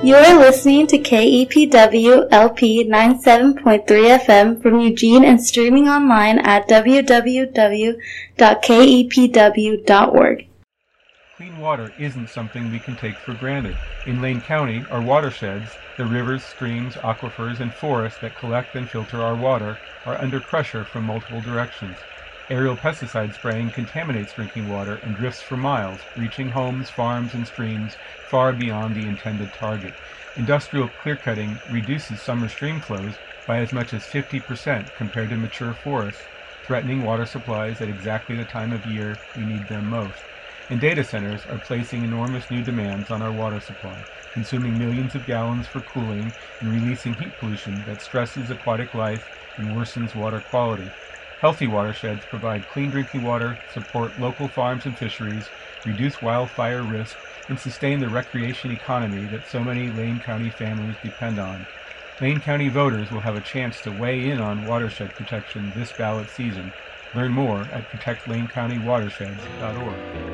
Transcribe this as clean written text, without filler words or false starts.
You are listening to KEPW LP 97.3 FM from Eugene and streaming online at www.kepw.org. Clean water isn't something we can take for granted. In Lane County, our watersheds, the rivers, streams, aquifers, and forests that collect and filter our water, are under pressure from multiple directions. Aerial pesticide spraying contaminates drinking water and drifts for miles, reaching homes, farms, and streams far beyond the intended target. Industrial clearcutting reduces summer stream flows by as much as 50% compared to mature forests, threatening water supplies at exactly the time of year we need them most. And data centers are placing enormous new demands on our water supply, consuming millions of gallons for cooling and releasing heat pollution that stresses aquatic life and worsens water quality. Healthy watersheds provide clean drinking water, support local farms and fisheries, reduce wildfire risk, and sustain the recreation economy that so many Lane County families depend on. Lane County voters will have a chance to weigh in on watershed protection this ballot season. Learn more at protectlanecountywatersheds.org.